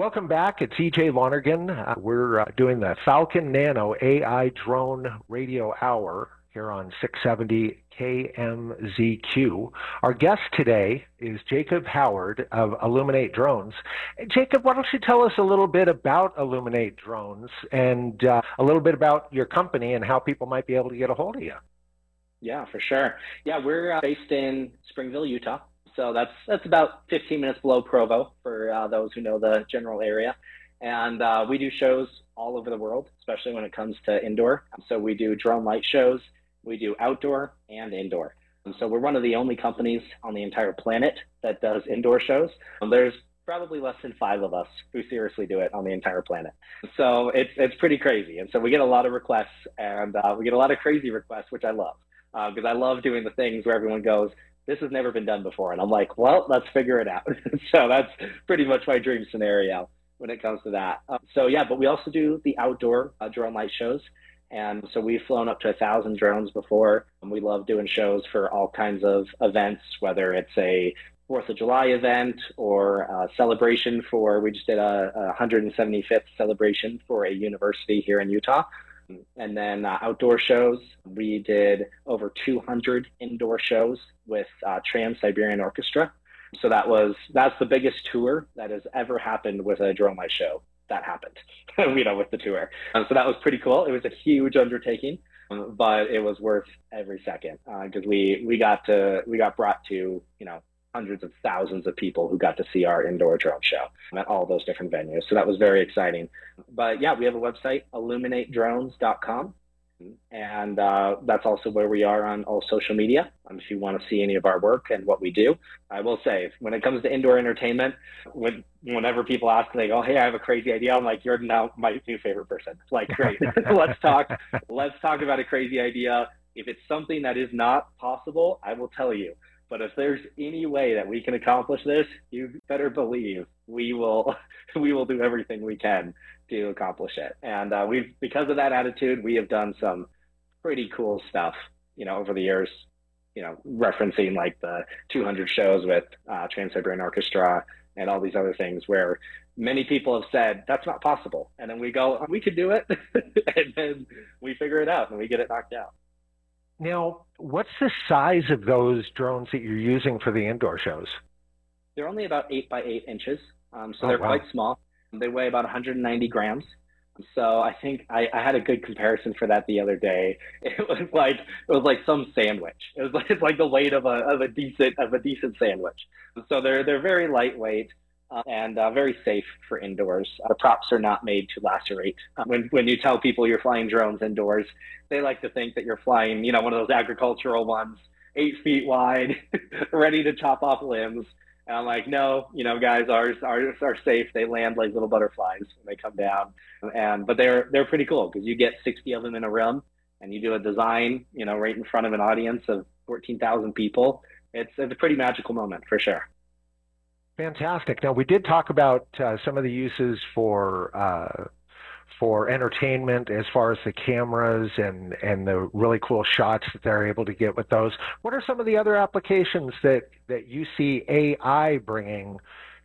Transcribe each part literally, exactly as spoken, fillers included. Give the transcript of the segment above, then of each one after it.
Welcome back. It's E J Lonergan. Uh, we're uh, doing the Falcon Nano A I Drone Radio Hour here on six seventy K M Z Q. Our guest today is Jacob Howard of Illuminate Drones. Jacob, why don't you tell us a little bit about Illuminate Drones and uh, a little bit about your company and how people might be able to get a hold of you? Yeah, for sure. Yeah, we're uh, based in Springville, Utah. So that's that's about fifteen minutes below Provo for uh, those who know the general area. And uh, we do shows all over the world, especially when it comes to indoor. So we do drone light shows, we do outdoor and indoor. And so we're one of the only companies on the entire planet that does indoor shows. And there's probably less than five of us who seriously do it on the entire planet. So it's it's pretty crazy. And so we get a lot of requests, and uh, we get a lot of crazy requests, which I love, because uh, I love doing the things where everyone goes, this has never been done before. And I'm like, well, let's figure it out. So that's pretty much my dream scenario when it comes to that. Um, so yeah, but we also do the outdoor uh, drone light shows. And so we've flown up to a thousand drones before. And we love doing shows for all kinds of events, whether it's a fourth of July event or a celebration for, we just did a, a one hundred seventy-fifth celebration for a university here in Utah. And then uh, outdoor shows, we did over two hundred indoor shows with uh, Trans-Siberian Orchestra. So that was, that's the biggest tour that has ever happened with a drone light show. That happened, you know, with the tour. Um, so that was pretty cool. It was a huge undertaking, um, but it was worth every second because uh, we, we got to, we got brought to, you know, hundreds of thousands of people who got to see our indoor drone show at all those different venues. So that was very exciting. But yeah, we have a website, illuminate drones dot com. And uh, that's also where we are on all social media. Um, if you want to see any of our work and what we do, I will say, when it comes to indoor entertainment, when, whenever people ask, they go, hey, I have a crazy idea. I'm like, you're now my new favorite person. It's like, great, let's talk. Let's talk about a crazy idea. If it's something that is not possible, I will tell you. But if there's any way that we can accomplish this, you better believe we will we will do everything we can to accomplish it. And uh, we've, because of that attitude, we have done some pretty cool stuff, you know, over the years, you know, referencing like the two hundred shows with uh, Trans-Siberian Orchestra and all these other things where many people have said, that's not possible. And then we go, we could do it. And then we figure it out and we get it knocked out. Now, what's the size of those drones that you're using for the indoor shows? They're only about eight by eight inches, um, so oh, they're wow. quite small. They weigh about one hundred ninety grams. So I think I, I had a good comparison for that the other day. It was like it was like some sandwich. It was like, it's like the weight of a of a decent of a decent sandwich. So they're they're very lightweight. Uh, and uh, very safe for indoors. The props are not made to lacerate. Uh, when when you tell people you're flying drones indoors, they like to think that you're flying, you know, one of those agricultural ones, eight feet wide, ready to chop off limbs. And I'm like, no, you know, guys, ours ours are safe. They land like little butterflies when they come down. And but they're they're pretty cool because you get sixty of them in a room, and you do a design, you know, right in front of an audience of fourteen thousand people. It's it's a pretty magical moment for sure. Fantastic. Now, we did talk about uh, some of the uses for uh, for entertainment as far as the cameras and, and the really cool shots that they're able to get with those. What are some of the other applications that, that you see A I bringing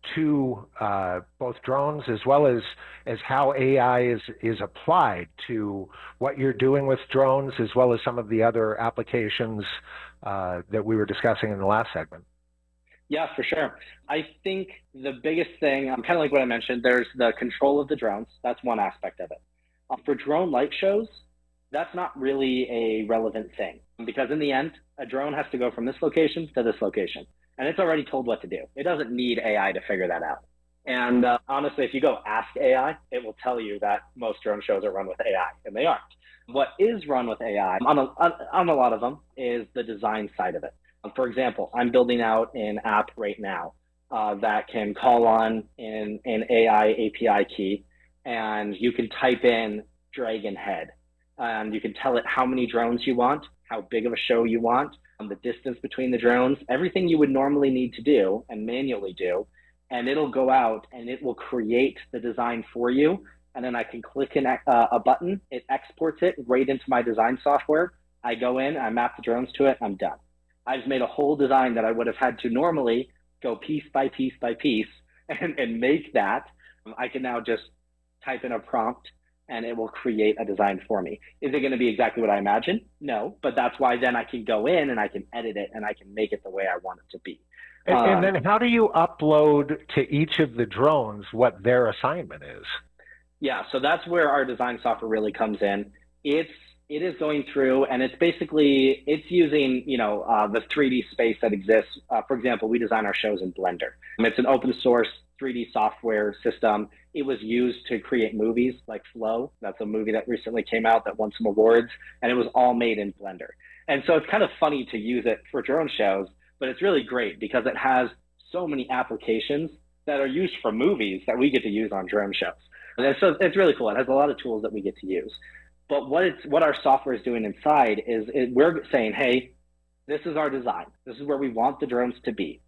to uh, both drones as well as, as how A I is, is applied to what you're doing with drones as well as some of the other applications uh, that we were discussing in the last segment? Yeah, for sure. I think the biggest thing, um, kind of like what I mentioned, there's the control of the drones. That's one aspect of it. Um, for drone light shows, that's not really a relevant thing because in the end, a drone has to go from this location to this location, and it's already told what to do. It doesn't need A I to figure that out. And uh, honestly, if you go ask A I, it will tell you that most drone shows are run with A I, and they aren't. What is run with A I on a, on, on a lot of them is the design side of it. For example, I'm building out an app right now uh, that can call on an, an A I A P I key, and you can type in dragon head, and you can tell it how many drones you want, how big of a show you want, um, the distance between the drones, everything you would normally need to do and manually do, and it'll go out and it will create the design for you, and then I can click an, uh, a button, it exports it right into my design software. I go in, I map the drones to it, I'm done. I've made a whole design that I would have had to normally go piece by piece by piece and, and make that I can now just type in a prompt and it will create a design for me. Is it going to be exactly what I imagine? No, but that's why then I can go in and I can edit it and I can make it the way I want it to be. And, Um, and then how do you upload to each of the drones what their assignment is? Yeah, so that's where our design software really comes in. It's it is going through and it's basically it's using you know uh, the three D space that exists. Uh, for example, we design our shows in Blender. It's an open source three D software system. It was used to create movies like Flow. That's a movie that recently came out that won some awards, and it was all made in Blender. And so it's kind of funny to use it for drone shows, but it's really great because it has so many applications that are used for movies that we get to use on drone shows. And so it's really cool. It has a lot of tools that we get to use. But what it's what our software is doing inside is it, we're saying, hey, this is our design. This is where we want the drones to be.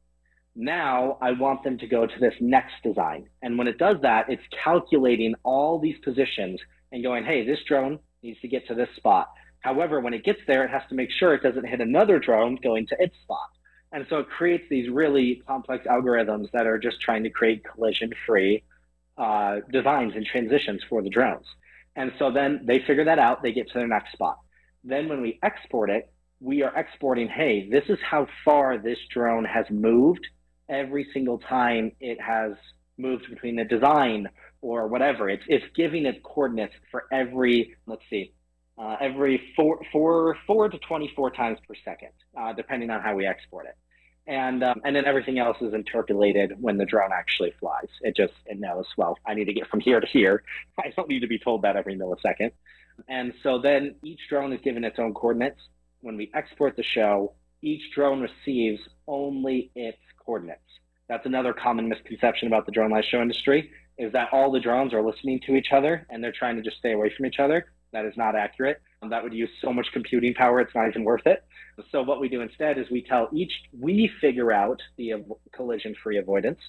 Now I want them to go to this next design. And when it does that, it's calculating all these positions and going, hey, this drone needs to get to this spot. However, when it gets there, it has to make sure it doesn't hit another drone going to its spot. And so it creates these really complex algorithms that are just trying to create collision-free uh, designs and transitions for the drones. And so then they figure that out, they get to their next spot. Then when we export it, we are exporting, hey, this is how far this drone has moved every single time it has moved between the design or whatever. It's, it's giving it coordinates for every, let's see, uh, every four, four, four to twenty-four times per second, uh, depending on how we export it. And, um, and then everything else is interpolated when the drone actually flies. It just, it knows, well, I need to get from here to here. I don't need to be told that every millisecond. And so then each drone is given its own coordinates. When we export the show, each drone receives only its coordinates. That's another common misconception about the drone light show industry, is that all the drones are listening to each other and they're trying to just stay away from each other. That is not accurate. That would use so much computing power, it's not even worth it. So what we do instead is we tell each, we figure out the collision-free avoidance.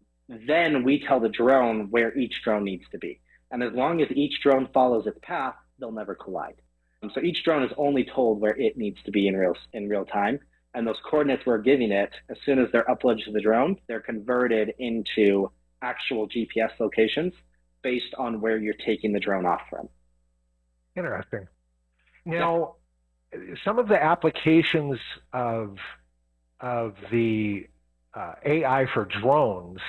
Then we tell the drone where each drone needs to be. And as long as each drone follows its path, they'll never collide. And so each drone is only told where it needs to be in real, in real time. And those coordinates we're giving it, as soon as they're uploaded to the drone, they're converted into actual G P S locations based on where you're taking the drone off from. Interesting. Now, yeah. Some of the applications of of the uh, A I for drones,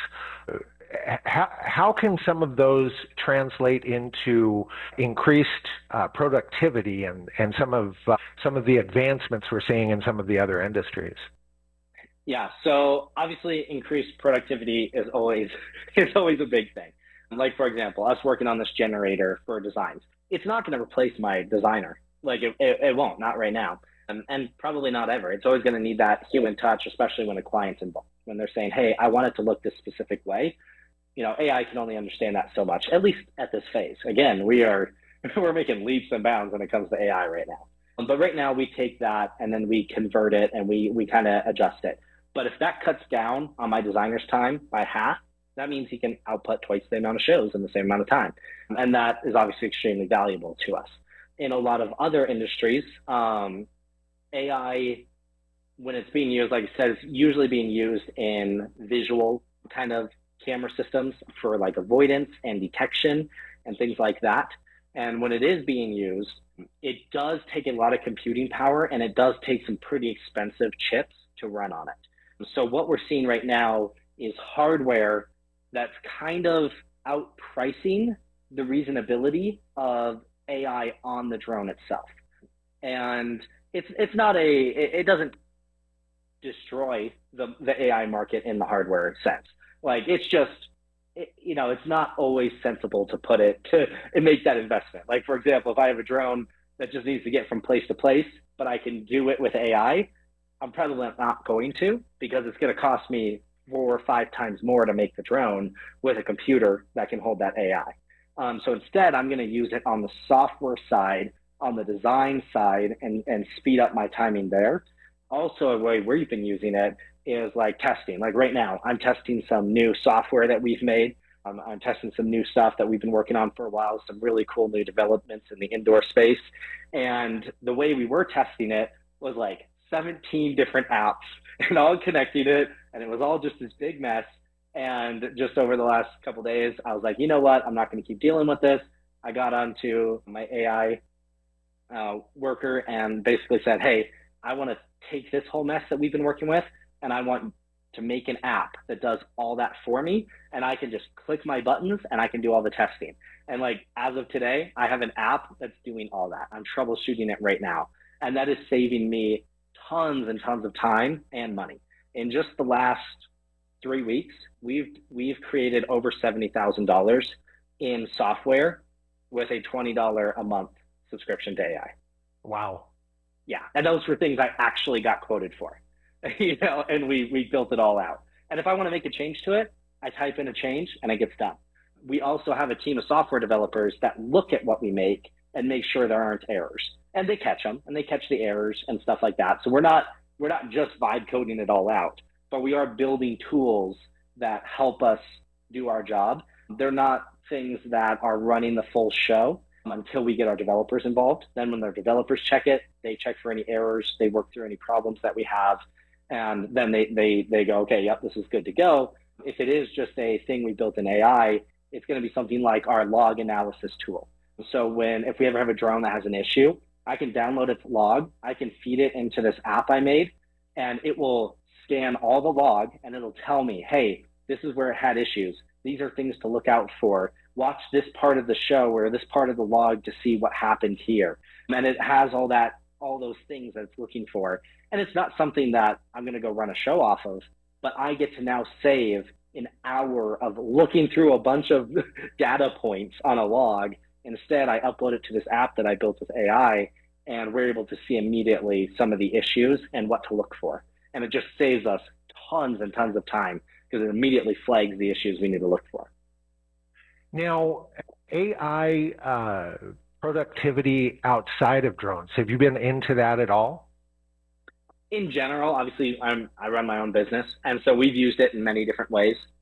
how, how can some of those translate into increased uh, productivity and, and some of uh, some of the advancements we're seeing in some of the other industries? Yeah, so obviously increased productivity is always is always a big thing. Like, for example, us working on this generator for designs, it's not going to replace my designer. Like it, it, it won't, not right now. And, and probably not ever. It's always going to need that human touch, especially when a client's involved. When they're saying, hey, I want it to look this specific way. You know, A I can only understand that so much, at least at this phase. Again, we are, we're making leaps and bounds when it comes to A I right now. But right now we take that and then we convert it and we, we kind of adjust it. But if that cuts down on my designer's time by half, that means he can output twice the amount of shows in the same amount of time. And that is obviously extremely valuable to us. In a lot of other industries, um, A I, when it's being used, like I said, it's usually being used in visual kind of camera systems for like avoidance and detection and things like that. And when it is being used, it does take a lot of computing power and it does take some pretty expensive chips to run on it. So what we're seeing right now is hardware that's kind of outpricing the reasonability of A I on the drone itself. And it's it's not a, it, it doesn't destroy the, the A I market in the hardware sense. Like it's just, it, you know, it's not always sensible to put it, to and make that investment. Like for example, if I have a drone that just needs to get from place to place, but I can do it with A I, I'm probably not going to, because it's going to cost me four or five times more to make the drone with a computer that can hold that A I. Um, so instead, I'm going to use it on the software side, on the design side, and, and speed up my timing there. Also, a way we've been using it is like testing. Like right now, I'm testing some new software that we've made. Um, I'm testing some new stuff that we've been working on for a while, some really cool new developments in the indoor space. And the way we were testing it was like seventeen different apps and all connecting it. And it was all just this big mess. And just over the last couple of days, I was like, you know what? I'm not going to keep dealing with this. I got onto my A I uh, worker and basically said, hey, I want to take this whole mess that we've been working with, and I want to make an app that does all that for me. And I can just click my buttons and I can do all the testing. And like, as of today, I have an app that's doing all that. I'm troubleshooting it right now. And that is saving me tons and tons of time and money. In just the last three weeks, we've, we've created over seventy thousand dollars in software with a twenty dollars a month subscription to A I. Wow. Yeah. And those were things I actually got quoted for, you know, and we, we built it all out. And if I want to make a change to it, I type in a change and it gets done. We also have a team of software developers that look at what we make and make sure there aren't errors, and they catch them and they catch the errors and stuff like that. So we're not, we're not just vibe coding it all out, but we are building tools that help us do our job. They're not things that are running the full show until we get our developers involved. Then when their developers check it, they check for any errors, they work through any problems that we have, and then they, they, they go, okay, yep, this is good to go. If it is just a thing we built in A I, it's going to be something like our log analysis tool. So when, if we ever have a drone that has an issue, I can download its log, I can feed it into this app I made, and it will scan all the log and it'll tell me, hey, this is where it had issues. These are things to look out for. Watch this part of the show or this part of the log to see what happened here. And it has all that, all those things that it's looking for. And it's not something that I'm going to go run a show off of, but I get to now save an hour of looking through a bunch of data points on a log. Instead, I upload it to this app that I built with A I, and we're able to see immediately some of the issues and what to look for. And it just saves us tons and tons of time because it immediately flags the issues we need to look for. Now, A I uh, productivity outside of drones, have you been into that at all? In general, obviously, I'm, I run my own business, and so we've used it in many different ways.